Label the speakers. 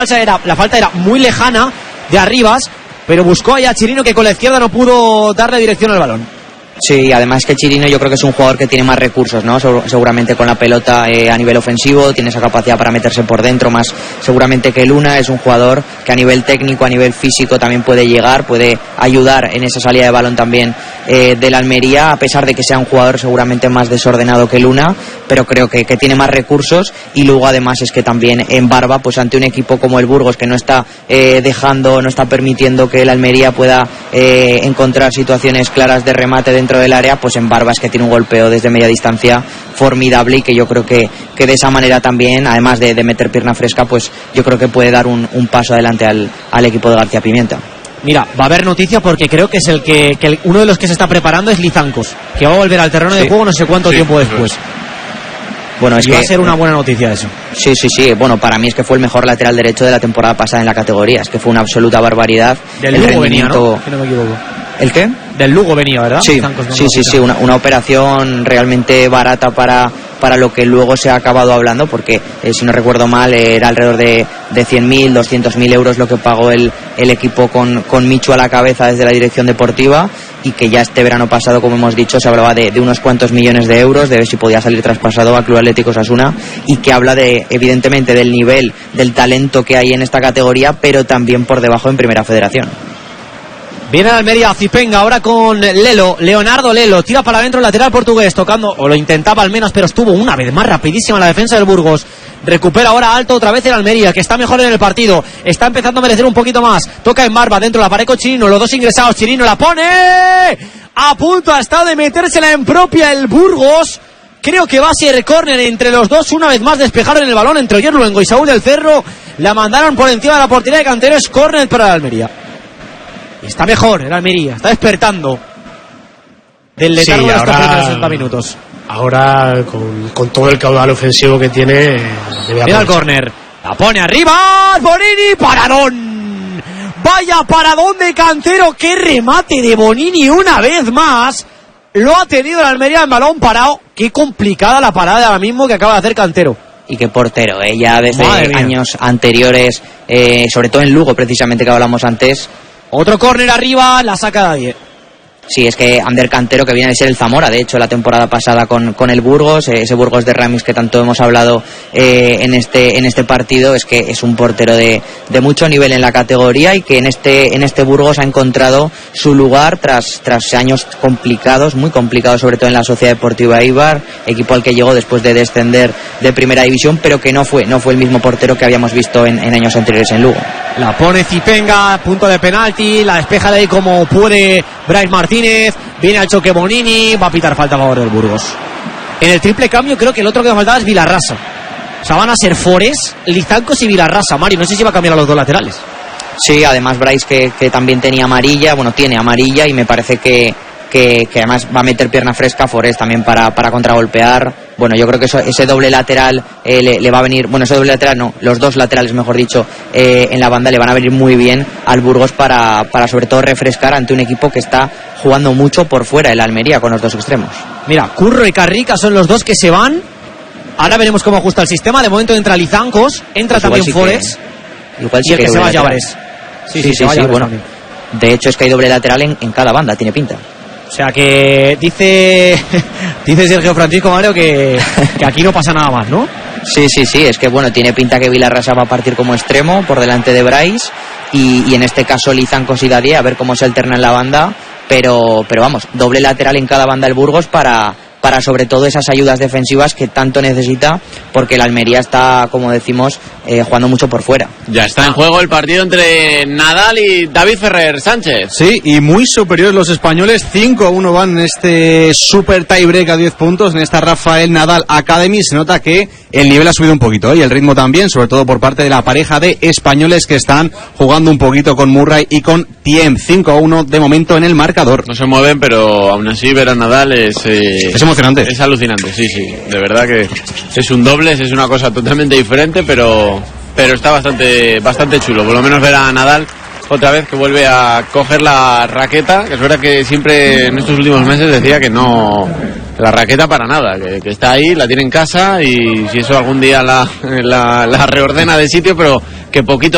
Speaker 1: La falta era muy lejana de Arribas, pero buscó ahí a Chirino, que con la izquierda no pudo darle dirección al balón.
Speaker 2: Sí, además que Chirino yo creo que es un jugador que tiene más recursos, ¿no? Seguramente con la pelota a nivel ofensivo, tiene esa capacidad para meterse por dentro, más seguramente que Luna. Es un jugador que a nivel técnico, a nivel físico también puede llegar, puede ayudar en esa salida de balón también del Almería, a pesar de que sea un jugador seguramente más desordenado que Luna, pero creo que tiene más recursos. Y luego además es que también en Barba, pues ante un equipo como el Burgos, que no está no está permitiendo que el Almería pueda encontrar situaciones claras de remate dentro del área, pues en Barba es que tiene un golpeo desde media distancia formidable, y que yo creo que de esa manera también, además de meter pierna fresca, pues yo creo que puede dar un paso adelante al equipo de García Pimienta.
Speaker 1: Mira, va a haber noticia, porque creo que es uno de los que se está preparando es Lizancos, que va a volver al terreno de juego no sé cuánto tiempo después. Bueno, es que va a ser una buena noticia eso.
Speaker 2: Sí. Bueno, para mí es que fue el mejor lateral derecho de la temporada pasada en la categoría. Es que fue una absoluta barbaridad.
Speaker 1: Del Lugo venía, ¿no? Que no me equivoco.
Speaker 2: ¿El qué?
Speaker 1: Del Lugo venía, ¿verdad?
Speaker 2: Sí, una operación realmente barata para lo que luego se ha acabado hablando, porque si no recuerdo mal era alrededor de 100.000, 200.000 euros lo que pagó el equipo con Michu a la cabeza desde la dirección deportiva, y que ya este verano pasado, como hemos dicho, se hablaba de unos cuantos millones de euros, de ver si podía salir traspasado al Club Atlético Osasuna, y que habla evidentemente del nivel, del talento que hay en esta categoría, pero también por debajo en Primera Federación.
Speaker 1: Viene el Almería, Zipenga ahora con Leonardo Lelo, tira para adentro el lateral portugués, tocando, o lo intentaba al menos, pero estuvo una vez más rapidísima la defensa del Burgos. Recupera ahora alto otra vez el Almería, que está mejor en el partido, está empezando a merecer un poquito más. Toca en Barba, dentro la pared con Chirino, los dos ingresados, Chirino la pone, a punto ha estado de metérsela en propia el Burgos. Creo que va a ser córner entre los dos. Una vez más despejaron el balón entre Oyer Luengo y Saúl del Cerro, la mandaron por encima de la portería de Cantero. Es córner para el Almería. Está mejor el Almería, está despertando del letargo de estos primeros 60 minutos.
Speaker 3: Ahora, con todo el caudal ofensivo que tiene,
Speaker 1: mira el córner, la pone arriba, Bonini, paradón. Vaya paradón de Cantero, qué remate de Bonini una vez más. Lo ha tenido el Almería en balón parado. Qué complicada la parada ahora mismo que acaba de hacer Cantero.
Speaker 2: Y qué portero, ya desde años anteriores, sobre todo en Lugo precisamente, que hablamos antes.
Speaker 1: Otro córner arriba, la saca David.
Speaker 2: Sí, es que Ander Cantero, que viene de ser el Zamora, de hecho, la temporada pasada con el Burgos, ese Burgos de Ramis que tanto hemos hablado en este partido, es que es un portero de mucho nivel en la categoría, y que en este Burgos ha encontrado su lugar tras años complicados, muy complicados, sobre todo en la Sociedad Deportiva Eibar, equipo al que llegó después de descender de Primera División, pero que no fue el mismo portero que habíamos visto en años anteriores en Lugo.
Speaker 1: La pone Zipenga, punto de penalti, la despeja de ahí como puede Bryce Martínez, viene al choque Bonini, va a pitar falta a favor del Burgos. En el triple cambio creo que el otro que faltaba es Vilarrasa. O sea, van a ser Fores, Lizancos y Vilarrasa. Mario, no sé si va a cambiar a los dos laterales.
Speaker 2: Sí, además Bryce que también tiene amarilla, y me parece que además va a meter pierna fresca Forés también para contragolpear. Bueno, yo creo que ese doble lateral le va a venir, ese doble lateral no, los dos laterales mejor dicho, en la banda le van a venir muy bien al Burgos para sobre todo refrescar ante un equipo que está jugando mucho por fuera, el Almería, con los dos extremos.
Speaker 1: Mira, Curro y Carrica son los dos que se van. Ahora veremos cómo ajusta el sistema. De momento entra Lizancos, entra pues también Forés,
Speaker 2: igual sí
Speaker 1: y el que se va a llevar
Speaker 2: es. Sí, bueno. De hecho es que hay doble lateral en cada banda, tiene pinta.
Speaker 1: O sea que dice Sergio Francisco Mario que aquí no pasa nada más, ¿no?
Speaker 2: Sí, es que tiene pinta que Vilarrasa va a partir como extremo por delante de Bryce, y en este caso Lizancos y Dadie, a ver cómo se alterna en la banda, pero vamos, doble lateral en cada banda el Burgos para sobre todo esas ayudas defensivas que tanto necesita, porque el Almería está, como decimos, jugando mucho por fuera.
Speaker 4: Ya está en juego el partido entre Nadal y David Ferrer Sánchez.
Speaker 5: Sí, y muy superiores los españoles, 5-1 van en este super tiebreak a 10 puntos, en esta Rafael Nadal Academy. Se nota que el nivel ha subido un poquito, y el ritmo también, sobre todo por parte de la pareja de españoles que están jugando un poquito con Murray y con Thiem. 5-1 de momento en el marcador.
Speaker 4: No se mueven, pero aún así ver a Nadal es
Speaker 5: emocionante.
Speaker 4: Es alucinante, sí, de verdad que es un dobles, es una cosa totalmente diferente, pero está bastante chulo, por lo menos ver a Nadal otra vez que vuelve a coger la raqueta, que es verdad que siempre en estos últimos meses decía que no, la raqueta para nada, que está ahí, la tiene en casa, y si eso algún día la reordena de sitio, pero que poquito